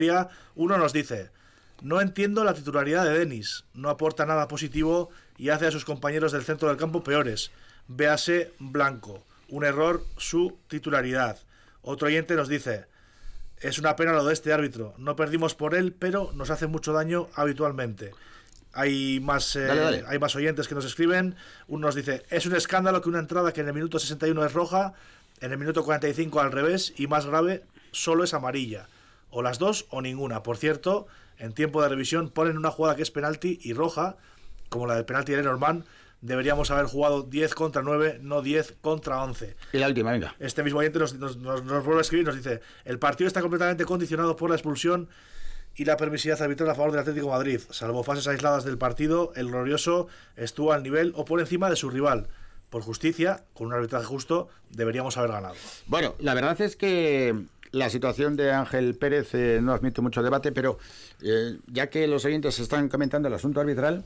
Uno nos dice: no entiendo la titularidad de Denis, no aporta nada positivo y hace a sus compañeros del centro del campo peores. Véase Blanco, un error su titularidad. Otro oyente nos dice: es una pena lo de este árbitro, no perdimos por él, pero nos hace mucho daño habitualmente. Hay más oyentes que nos escriben. Uno nos dice: es un escándalo que una entrada que en el minuto 61 es roja, en el minuto 45 al revés, y más grave, solo es amarilla, o las dos o ninguna. Por cierto, en tiempo de revisión ponen una jugada que es penalti y roja, como la del penalti de Lenormand. Deberíamos haber jugado 10 contra 9, no 10 contra 11. Y la última, venga. Este mismo oyente nos vuelve a escribir, nos dice: el partido está completamente condicionado por la expulsión y la permisividad arbitral a favor del Atlético de Madrid. Salvo fases aisladas del partido, el glorioso estuvo al nivel o por encima de su rival. Por justicia, con un arbitraje justo, deberíamos haber ganado. Bueno, la verdad es que la situación de Ángel Pérez no admite mucho debate, pero ya que los oyentes están comentando el asunto arbitral,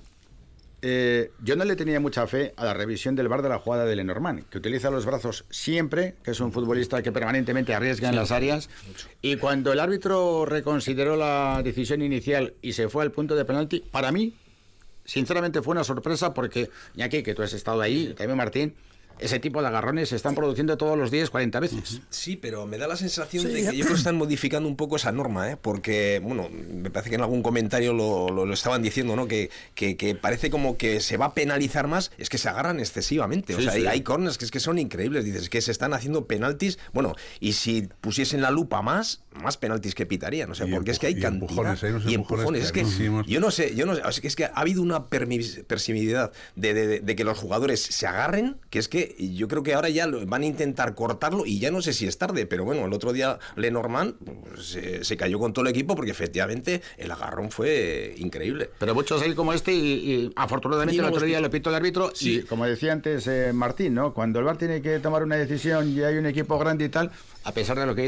yo no le tenía mucha fe a la revisión del VAR de la jugada de Lenormand, que utiliza los brazos siempre, que es un futbolista que permanentemente arriesga en las áreas, y cuando el árbitro reconsideró la decisión inicial y se fue al punto de penalti, para mí, sinceramente fue una sorpresa, porque, Iñaki, que tú has estado ahí, también Martín, ese tipo de agarrones se están produciendo todos los días 40 veces. Sí, pero me da la sensación de que yo creo que están modificando un poco esa norma, porque, bueno, me parece que en algún comentario lo estaban diciendo, ¿no? Que parece como que se va a penalizar más, es que se agarran excesivamente. O sea, hay corners que son increíbles, dices, que se están haciendo penaltis, bueno, y si pusiesen la lupa más penaltis que pitarían, o sea, porque es que hay cantidad y empujones, es que yo no sé, es que ha habido una permisividad de que los jugadores se agarren, que es que yo creo que ahora ya van a intentar cortarlo y ya no sé si es tarde, pero bueno, el otro día Lenormand se cayó con todo el equipo porque efectivamente el agarrón fue increíble. Pero muchos ahí como este y afortunadamente el otro día lo pitó el árbitro y como decía antes Martín, ¿no? Cuando el VAR tiene que tomar una decisión y hay un equipo grande y tal, a pesar de lo que